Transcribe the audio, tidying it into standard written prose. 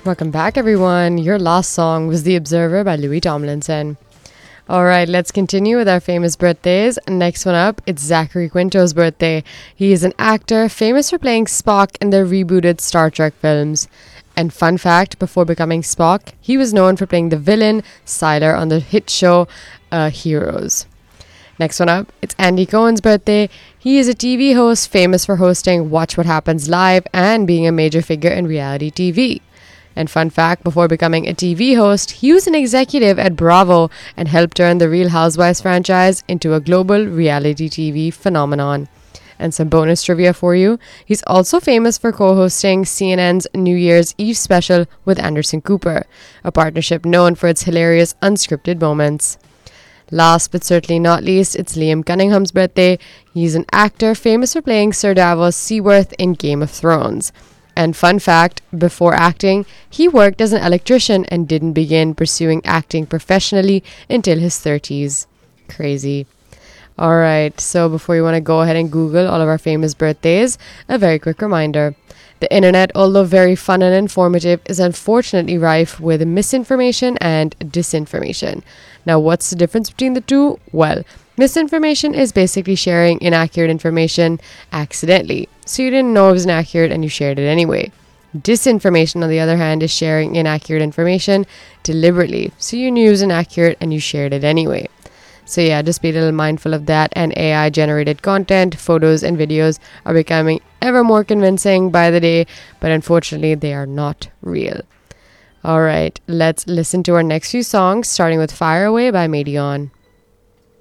Welcome back, everyone. Your last song was The Observer by Louis Tomlinson. All right, let's continue with our famous birthdays. Next one up, it's Zachary Quinto's birthday. He is an actor famous for playing Spock in the rebooted Star Trek films. And fun fact, before becoming Spock, he was known for playing the villain Sylar on the hit show Heroes. Next one up, it's Andy Cohen's birthday. He is a TV host famous for hosting Watch What Happens Live and being a major figure in reality TV. And fun fact, before becoming a TV host, he was an executive at Bravo and helped turn the Real Housewives franchise into a global reality TV phenomenon. And some bonus trivia for you. He's also famous for co-hosting CNN's New Year's Eve special with Anderson Cooper, a partnership known for its hilarious unscripted moments. Last but certainly not least, it's Liam Cunningham's birthday. He's an actor famous for playing Sir Davos Seaworth in Game of Thrones. And fun fact, before acting, he worked as an electrician and didn't begin pursuing acting professionally until his 30s. Crazy. Alright, so before you want to go ahead and Google all of our famous birthdays, a very quick reminder. The internet, although very fun and informative, is unfortunately rife with misinformation and disinformation. Now, what's the difference between the two? Well, misinformation is basically sharing inaccurate information accidentally. So you didn't know it was inaccurate and you shared it anyway. Disinformation, on the other hand, is sharing inaccurate information deliberately. So you knew it was inaccurate and you shared it anyway. So yeah, just be a little mindful of that. And AI generated content, photos and videos are becoming ever more convincing by the day, but unfortunately they are not real. Alright, let's listen to our next few songs, starting with Fire Away by Madeon.